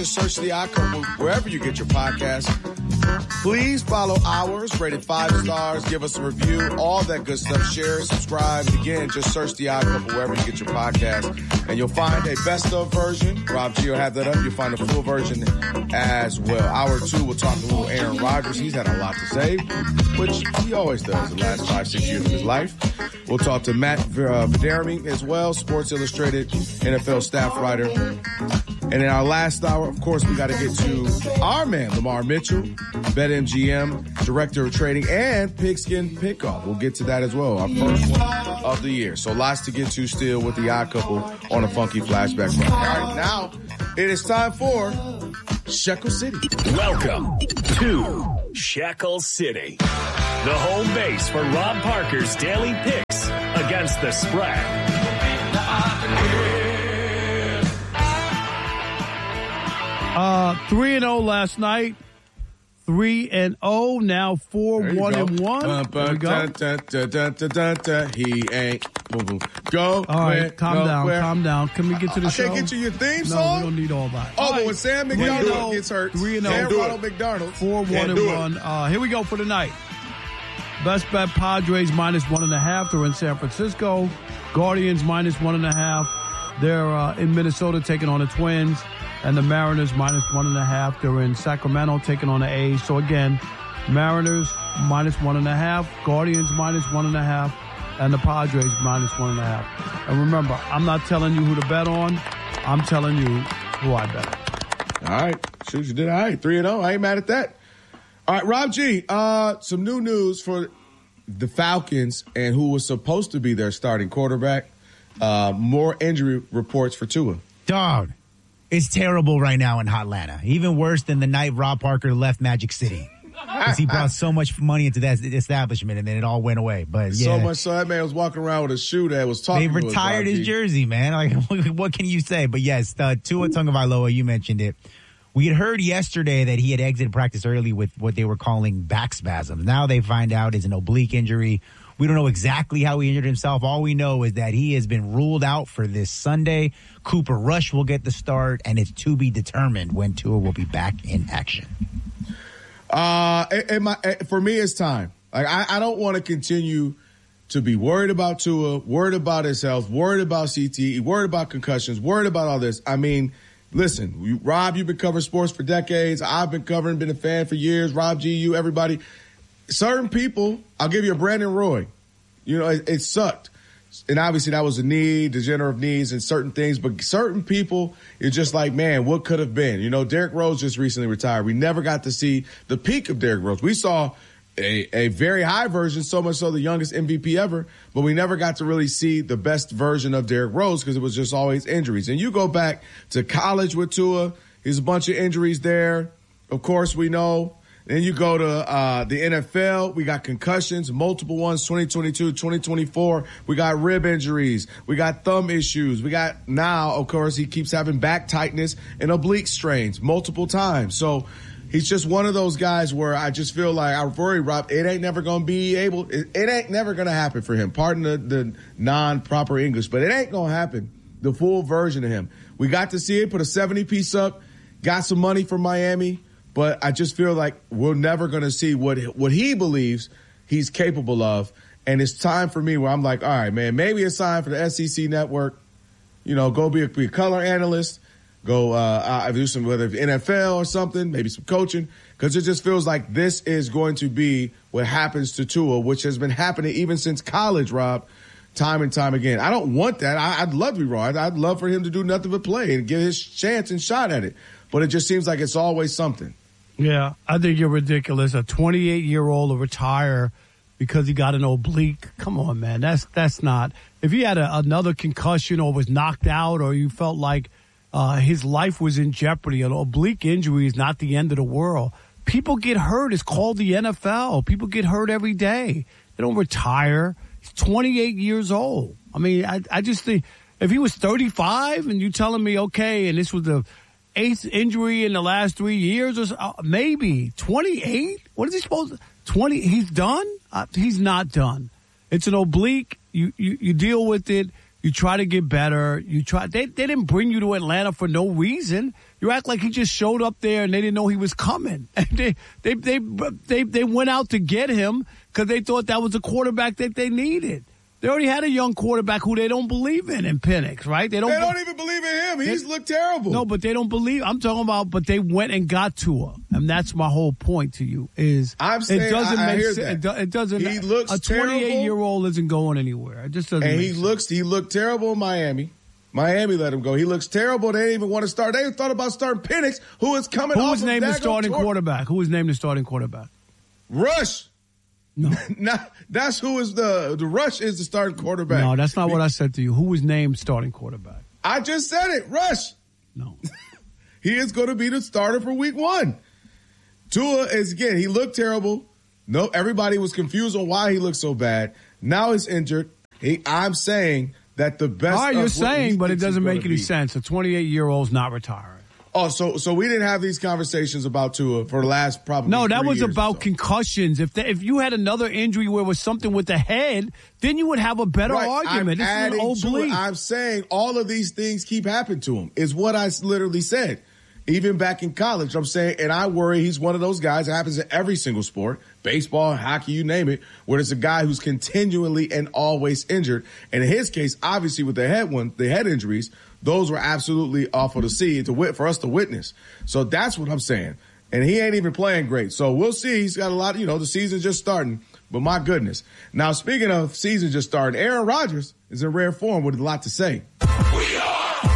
just search The Odd Couple wherever you get your podcasts. Please follow ours, rated 5 stars, give us a review, all that good stuff. Share, subscribe. Again, just search The Odd Couple wherever you get your podcast, and you'll find a best of version. Rob G will have that up. You'll find a full version as well. Hour 2, we'll talk a little Aaron Rodgers. He's had a lot to say, which he always does the last 5-6 years of his life. We'll talk to Matt Verderame as well, Sports Illustrated NFL staff writer. And in our last hour, of course, we got to get to our man, Lamar Mitchell, BetMGM, Director of Trading, and Pigskin Pickoff. We'll get to that as well, our first one of the year. So lots to get to still with The Odd Couple on a funky flashback. All right, now it is time for Shekel City. Welcome to Shekel City, the home base for Rob Parker's daily picks against the spread. 3-0 last night. 3-0, now 4-1-1. There we go. He ain't. Boom, boom. Go. All right, calm down. Can we get to the show? I can't get you your theme song? No, we don't need all that. Oh, but when Sam McDonald gets hurt, 3-0. Ronald McDonald. 4-1-1. Here we go for tonight. Best bet, Padres minus 1.5. They're in San Francisco. Guardians minus 1.5. They're in Minnesota taking on the Twins. And the Mariners minus 1.5. They're in Sacramento taking on the A's. So again, Mariners minus 1.5, Guardians minus 1.5, and the Padres minus 1.5. And remember, I'm not telling you who to bet on. I'm telling you who I bet on. All right. Shoot, you did all right. 3-0. I ain't mad at that. All right, Rob G, some new news for the Falcons and who was supposed to be their starting quarterback. More injury reports for Tua. Dog. It's terrible right now in Hotlanta. Even worse than the night Rob Parker left Magic City. Because he brought so much money into that establishment and then it all went away. But yeah. So much so that man was walking around with a shoe that was talking to us. They retired his jersey, man. Like, what can you say? But yes, Tua Tagovailoa, you mentioned it. We had heard yesterday that he had exited practice early with what they were calling back spasms. Now they find out it's an oblique injury. We don't know exactly how he injured himself. All we know is that he has been ruled out for this Sunday. Cooper Rush will get the start, and it's to be determined when Tua will be back in action. For me, it's time. Like I don't want to continue to be worried about Tua, worried about his health, worried about CTE, worried about concussions, worried about all this. I mean, listen, Rob, you've been covering sports for decades. I've been covering, been a fan for years. Rob G, you, everybody. Certain people, I'll give you a Brandon Roy. You know, it sucked. And obviously that was a knee, degenerative knees and certain things. But certain people, it's just like, man, what could have been? You know, Derrick Rose just recently retired. We never got to see the peak of Derrick Rose. We saw a very high version, so much so the youngest MVP ever, but we never got to really see the best version of Derrick Rose because it was just always injuries. And you go back to college with Tua, there's a bunch of injuries there. Of course, we know. Then you go to the NFL. We got concussions, multiple ones, 2022, 2024. We got rib injuries. We got thumb issues. We got now, of course, he keeps having back tightness and oblique strains multiple times. So he's just one of those guys where I just feel like I worry, Rob, it ain't never going to be able, it ain't never going to happen for him. Pardon the non-proper English, but it ain't going to happen. The full version of him. We got to see it, put a 70-piece up, got some money from Miami. But I just feel like we're never going to see what he believes he's capable of. And it's time for me where I'm like, all right, man, maybe it's time for the SEC network, you know, go be a color analyst, go do some, whether NFL or something, maybe some coaching, because it just feels like this is going to be what happens to Tua, which has been happening even since college, Rob, time and time again. I don't want that. I'd love to be wrong. I'd love for him to do nothing but play and get his chance and shot at it. But it just seems like it's always something. Yeah, I think you're ridiculous. A 28-year-old to retire because he got an oblique. Come on, man. That's not. If he had another concussion or was knocked out or you felt like his life was in jeopardy, an oblique injury is not the end of the world. People get hurt. It's called the NFL. People get hurt every day. They don't retire. He's 28 years old. I mean, I just think if he was 35 and you telling me, okay, and this was the 8th injury in the last 3 years or so, maybe 28. What is he supposed to 20? He's done. He's not done. It's an oblique. You deal with it. You try to get better. They didn't bring you to Atlanta for no reason. You act like he just showed up there and they didn't know he was coming. And they went out to get him because they thought that was the quarterback that they needed. They already had a young quarterback who they don't believe in Penix, right? They don't even believe in him. He's looked terrible. No, but they don't believe. I'm talking about, but they went and got Tua, and that's my whole point to you. Is I'm saying, it doesn't I make hear sense. that. It doesn't. He looks a 28-year-old isn't going anywhere. It just doesn't. And make sense. he looked terrible in Miami. Miami let him go. He looks terrible. They didn't even want to start. They thought about starting Penix, who is coming off. Who was named the starting quarterback? Who was named the starting quarterback? Rush. No, that's who is the Rush is the starting quarterback. No, that's not what I said to you. Who was named starting quarterback? I just said it. Rush. No, he is going to be the starter for Week 1. Tua is again. He looked terrible. No, everybody was confused on why he looked so bad. Now he's injured. I'm saying that the best. All right, you're saying, but it doesn't make any sense. A 28-year-old's not retiring. Oh, so we didn't have these conversations about Tua for the last probably. No, that was years about concussions. If you had another injury where it was something with the head, then you would have a better argument. This is an oblique. I'm saying all of these things keep happening to him. Is what I literally said. Even back in college, I'm saying, and I worry he's one of those guys. It happens in every single sport, baseball, hockey, you name it, where there's a guy who's continually and always injured. And in his case, obviously with the head injuries, those were absolutely awful to see for us to witness. So that's what I'm saying. And he ain't even playing great. So we'll see. He's got a lot, the season's just starting. But my goodness. Now, speaking of season just starting, Aaron Rodgers is in rare form with a lot to say. We are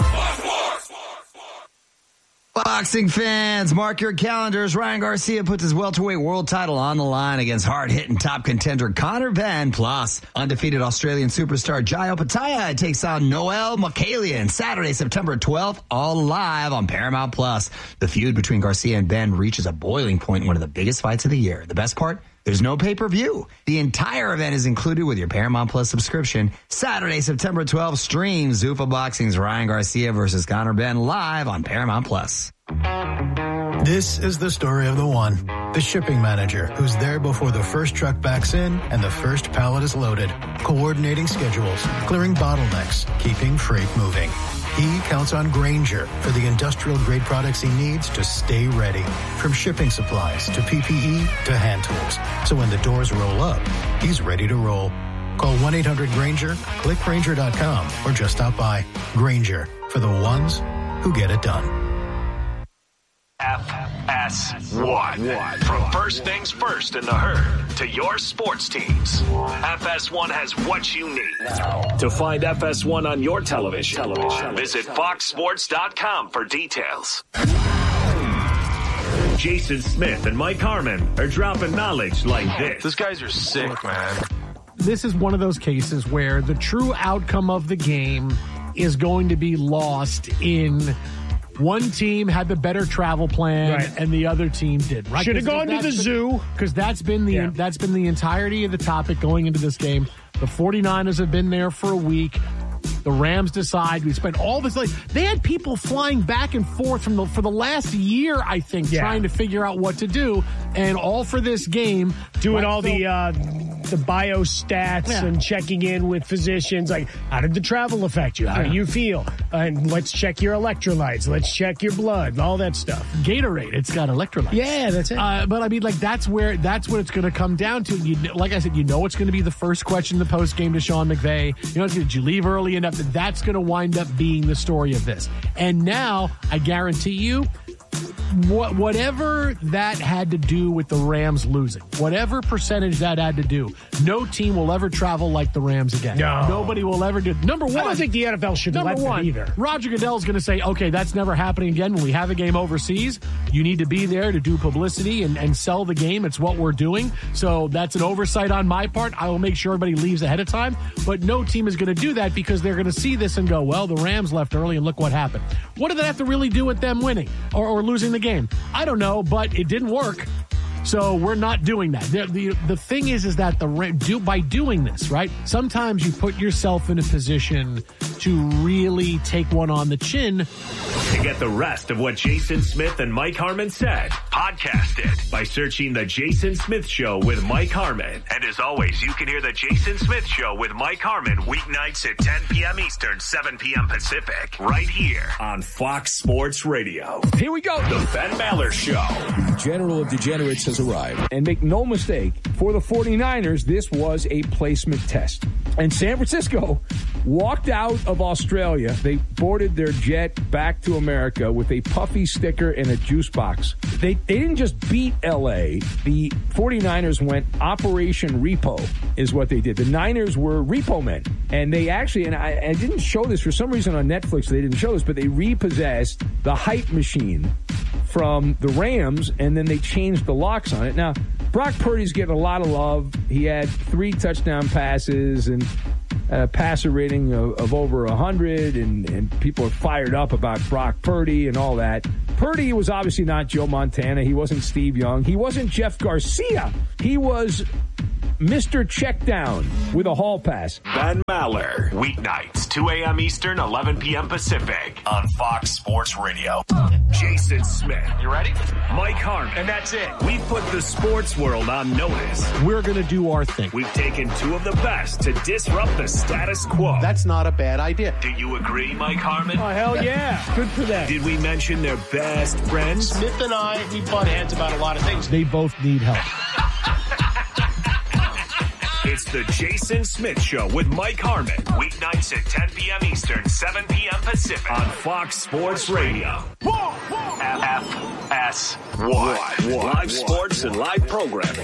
boxing fans, mark your calendars. Ryan Garcia puts his welterweight world title on the line against hard-hitting top contender Conor Benn. Plus, undefeated Australian superstar Jai Opetaia takes on Noel Mokalian Saturday, September 12th, all live on Paramount Plus. The feud between Garcia and Benn reaches a boiling point in one of the biggest fights of the year. The best part? There's no pay-per-view. The entire event is included with your Paramount Plus subscription. Saturday, September 12th, stream Zuffa Boxing's Ryan Garcia versus Conor Benn live on Paramount Plus. This is the story of the one, the shipping manager, who's there before the first truck backs in and the first pallet is loaded, coordinating schedules, clearing bottlenecks, keeping freight moving. He counts on Grainger for the industrial-grade products he needs to stay ready, from shipping supplies to PPE to hand tools. So when the doors roll up, he's ready to roll. Call 1-800-GRAINGER, click Grainger.com, or just stop by. Grainger, for the ones who get it done. FS1. From first things first in the herd to your sports teams, FS1 has what you need. To find FS1 on your television, visit foxsports.com for details. Jason Smith and Mike Harmon are dropping knowledge like this. Those guys are sick, man. This is one of those cases where the true outcome of the game is going to be lost in one team had the better travel plan and the other team did. Right? Should have gone to the zoo. Because that's been the entirety of the topic going into this game. The 49ers have been there for a week. The Rams decide. We spent all this. They had people flying back and forth for the last year, I think, trying to figure out what to do, and all for this game. Doing all the biostats and checking in with physicians. Like, how did the travel affect you? How do you feel? And let's check your electrolytes. Let's check your blood. All that stuff. Gatorade. It's got electrolytes. Yeah, that's it. But I mean, that's what it's going to come down to. Like I said, it's going to be the first question in the post game to Sean McVay. Did you leave early enough? That's going to wind up being the story of this. And now, I guarantee you, whatever that had to do with the Rams losing, whatever percentage that had to do, no team will ever travel like the Rams again. No. Nobody will ever do. Number one, I don't think the NFL should let them either. Roger Goodell's going to say, okay, that's never happening again. When we have a game overseas, you need to be there to do publicity and sell the game. It's what we're doing. So that's an oversight on my part. I will make sure everybody leaves ahead of time. But no team is going to do that because they're going to see this and go, well, the Rams left early and look what happened. What did that have to really do with them winning or losing the game? I don't know, but it didn't work. So we're not doing that. The thing is that by doing this, right, sometimes you put yourself in a position to really take one on the chin. To get the rest of what Jason Smith and Mike Harmon said, podcast it by searching The Jason Smith Show with Mike Harmon. And as always, you can hear The Jason Smith Show with Mike Harmon weeknights at 10 p.m. Eastern, 7 p.m. Pacific, right here on Fox Sports Radio. Here we go. The Ben Maller Show. The General of Degenerates has arrived. And make no mistake, for the 49ers, this was a placement test. And San Francisco walked out of Australia. They boarded their jet back to America with a puffy sticker and a juice box. They didn't just beat L.A. The 49ers went Operation Repo is what they did. The Niners were repo men. And they actually, and I didn't show this for some reason on Netflix, they didn't show this, but they repossessed the hype machine from the Rams, and then they changed the locks on it. Now, Brock Purdy's getting a lot of love. He had 3 touchdown passes and a passer rating of over 100, and people are fired up about Brock Purdy and all that. Purdy was obviously not Joe Montana. He wasn't Steve Young. He wasn't Jeff Garcia. He was Mr. Checkdown with a hall pass. Ben Maller, weeknights, 2 a.m. Eastern, 11 p.m. Pacific on Fox Sports Radio. Jason Smith. You ready? Mike Harmon. And that's it. We put the sports world on notice. We're going to do our thing. We've taken 2 of the best to disrupt the status quo. That's not a bad idea. Do you agree, Mike Harmon? Oh, hell yeah. Good for them. Did we mention their best friends? Smith and I, we butt heads about a lot of things. They both need help. It's the Jason Smith Show with Mike Harmon. Weeknights at 10 p.m. Eastern, 7 p.m. Pacific on Fox Sports Radio. FS1. Live sports and live programming.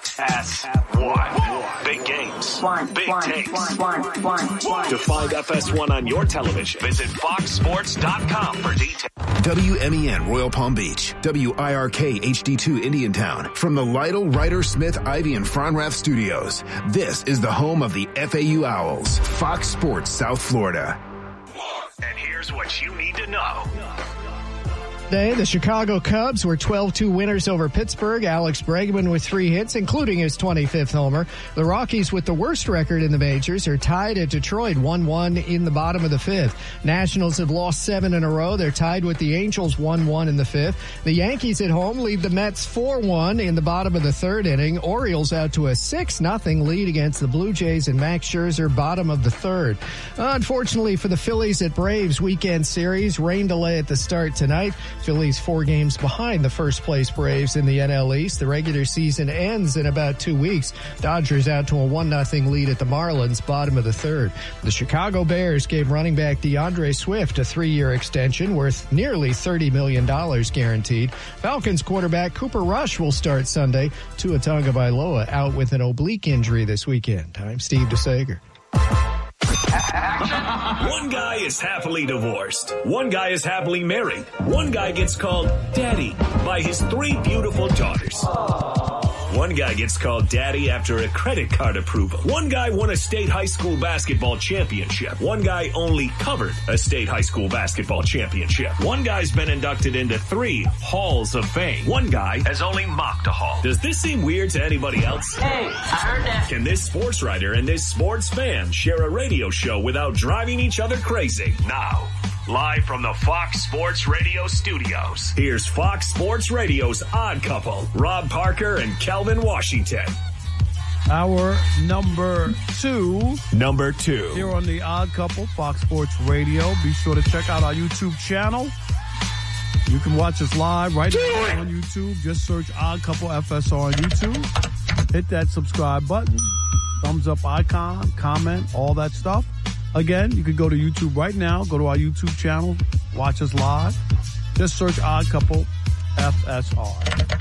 FS1. Big games. Big takes. To find FS1 on your television, visit foxsports.com for details. WMEN Royal Palm Beach, WIRK HD2 Indiantown, from the Lytle, Ryder, Smith, Ivy, and Fronrath Studios. This is the home of the FAU Owls, Fox Sports South Florida. And here's what you need to know. The Chicago Cubs were 12-2 winners over Pittsburgh. Alex Bregman with 3 hits, including his 25th homer. The Rockies, with the worst record in the majors, are tied at Detroit 1-1 in the bottom of the 5th. Nationals have lost 7 in a row. They're tied with the Angels 1-1 in the 5th. The Yankees at home lead the Mets 4-1 in the bottom of the 3rd inning. Orioles out to a 6-0 lead against the Blue Jays and Max Scherzer, bottom of the 3rd. Unfortunately for the Phillies at Braves weekend series, rain delay at the start tonight. Phillies 4 games behind the first place Braves in the NL East. The regular season ends in about 2 weeks. Dodgers out to a 1-0 lead at the Marlins, bottom of the 3rd. The Chicago Bears gave running back DeAndre Swift a 3-year extension worth nearly $30 million guaranteed. Falcons quarterback Cooper Rush will start Sunday. Tua Tagovailoa out with an oblique injury this weekend. I'm Steve DeSager. One guy is happily divorced. One guy is happily married. One guy gets called Daddy by his 3 beautiful daughters. One guy gets called Daddy after a credit card approval. One guy won a state high school basketball championship. One guy only covered a state high school basketball championship. One guy's been inducted into 3 halls of fame. One guy has only mocked a hall. Does this seem weird to anybody else? Hey, I heard that. Can this sports writer and this sports fan share a radio show without driving each other crazy? Now, live from the Fox Sports Radio studios, here's Fox Sports Radio's Odd Couple, Rob Parker and Kelvin Washington. Our number 2. Number 2. Here on the Odd Couple, Fox Sports Radio. Be sure to check out our YouTube channel. You can watch us live right now on YouTube. Just search Odd Couple FSR on YouTube. Hit that subscribe button, thumbs up icon, comment, all that stuff. Again, you can go to YouTube right now, go to our YouTube channel, watch us live. Just search Odd Couple FSR.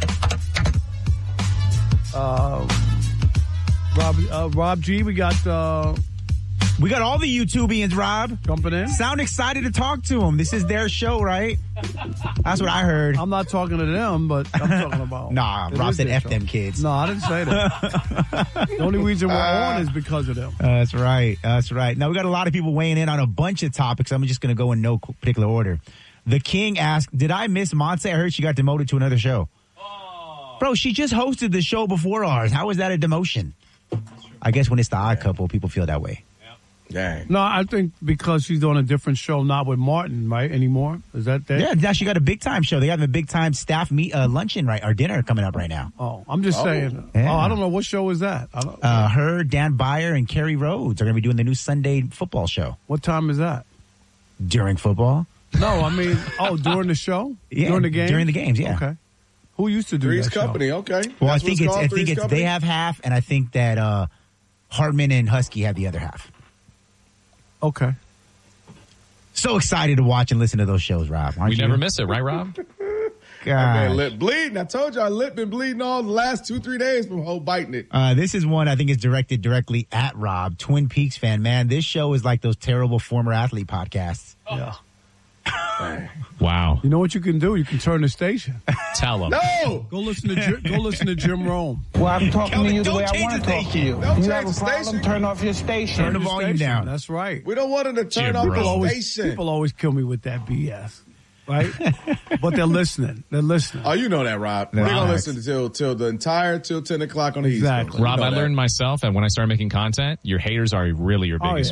Rob G, we got all the YouTubians, Rob. Jumping in. Sound excited to talk to them. This is their show, right? That's what I heard. I'm not talking to them, but I'm talking about. Nah, Rob said F them kids. No, I didn't say that. The only reason we're on is because of them. That's right. That's right. Now, we got a lot of people weighing in on a bunch of topics. I'm just going to go in no particular order. The King asked, did I miss Monse? I heard she got demoted to another show. Oh. Bro, she just hosted the show before ours. How is that a demotion? I guess when it's the Odd Couple, people feel that way. Dang. No, I think because she's doing a different show, not with Martin, right, anymore. Is that there? Yeah, now she got a big time show. They have a big time staff luncheon or dinner coming up right now. Oh, I'm just saying. Yeah. Oh, I don't know what show is that. Her, Dan Byer, and Kerry Rhodes are going to be doing the new Sunday football show. What time is that? During football? No, I mean, during the show? Yeah, during the game? During the games, yeah. Okay. Who used to do Three's that Company, show? okay. Well, That's I think it's Company? they have half, and I think that Hartman and Husky have the other half. Okay. So excited to watch and listen to those shows, Rob. We never miss it, right, Rob? Man, lip bleeding. I told you, I lip been bleeding all the last 2-3 days from whole biting it. This is one I think is directed directly at Rob, Twin Peaks fan. Man, this show is like those terrible former athlete podcasts. Yeah. Wow. You know what you can do? You can turn the station. Tell them. No! Go listen to Jim Rome. Well, I'm talking Kelly, to you the don't way I change want the to talk to you. Don't You change have a the problem, station. turn off your station. Turn the volume down. That's right. We don't want him to turn Jim off Rome. the station. People always kill me with that BS. Right? But they're listening. They're listening. Oh, you know that, Rob. They're going to listen till 10 o'clock on the East Coast. Exactly. You Rob, know I that. learned myself that when I start making content, your haters are really your biggest